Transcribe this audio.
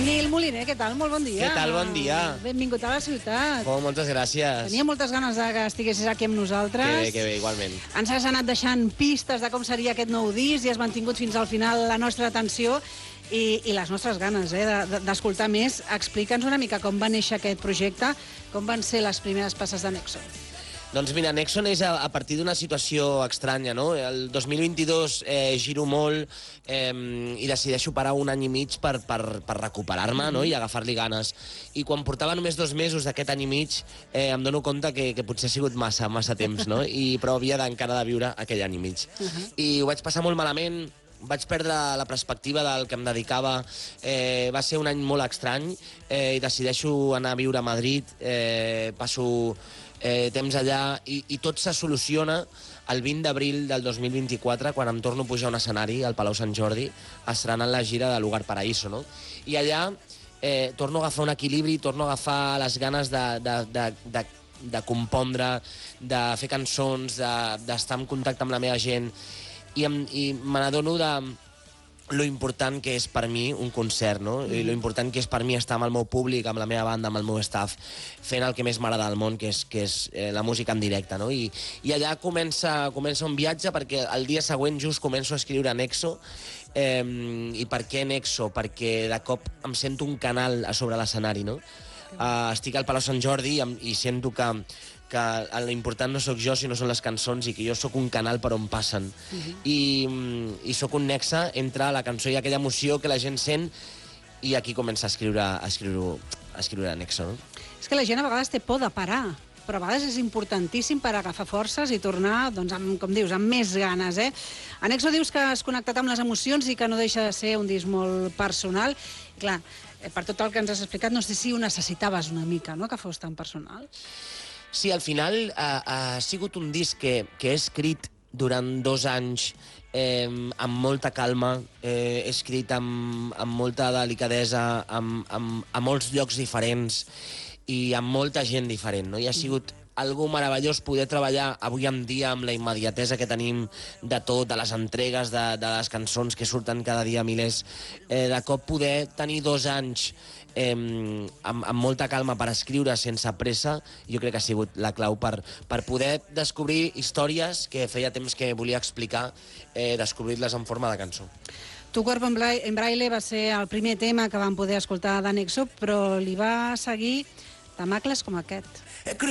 Nil Moliner, què tal? Molt bon dia. Què tal? Bon dia. Benvingut a la ciutat. Oh, moltes gràcies. Tenia moltes ganes que estiguessis aquí amb nosaltres. Que bé, igualment. Ens has anat deixant pistes de com seria aquest nou disc i has mantingut fins al final la nostra atenció i les nostres ganes d'escoltar més. Explica'ns una mica com va néixer aquest projecte, com van ser les primeres passes de Nexon. Doncs mira, Nexon és a partir d'una situació estranya, no? El 2022 giro molt i decideixo parar un any i mig per recuperar-me, no? I agafar-li ganes. I quan portava només 2 mesos d'aquest any i mig em dono compte que potser ha sigut massa temps, no? Però havia encara de viure aquell any i mig. I ho vaig passar molt malament, vaig perdre la perspectiva del que em dedicava. Va ser un any molt estrany i decideixo anar a viure a Madrid. Passo temps allà i tot se soluciona el 20 d'abril del 2024 quan em torno a pujar a un escenari al Palau Sant Jordi estrenant la gira de Lugar Paraíso, no? I allà torno a agafar un equilibri, torno a agafar les ganes de compondre, de fer cançons, d'estar en contacte amb la meva gent i me n'adono de lo important que és per mi un concert, no? I lo important que és per mi estar amb el meu públic, amb la meva banda, amb el meu staff, fent el que més m'agrada del món, que és la música en directe, no? I allà comença un viatge, perquè el dia següent just començo a escriure Nexo. I per què Nexo? Perquè de cop em sento un canal a sobre l'escenari, no? Estic al Palau Sant Jordi i sento que l'important no sóc jo, sinó són les cançons, i que jo sóc un canal per on passen. I sóc un nexe entre la cançó i aquella emoció que la gent sent, i aquí comença a escriure Nexo, no? És que la gent a vegades té por de parar, però a vegades és importantíssim per agafar forces i tornar, doncs, com dius, amb més ganes, eh? A Nexo dius que has connectat amb les emocions i que no deixa de ser un disc molt personal. I clar, per tot el que ens has explicat, no sé si ho necessitaves una mica, no?, que fos tan personal. Sí, al final ha sigut un disc que he escrit durant 2 anys amb molta calma, he escrit amb molta delicadesa, a molts llocs diferents i amb molta gent diferent, no? I ha sigut algo meravellós poder treballar avui en dia amb la immediatesa que tenim de tot, de les entregues, de les cançons que surten cada dia milers. De cop poder tenir 2 anys amb molta calma per escriure sense pressa, jo crec que ha sigut la clau per poder descobrir històries que feia temps que volia explicar, descobrir-les en forma de cançó. Tu Cuerpo en Braille va ser el primer tema que vam poder escoltar de Nexo, però li va seguir temacles com aquest.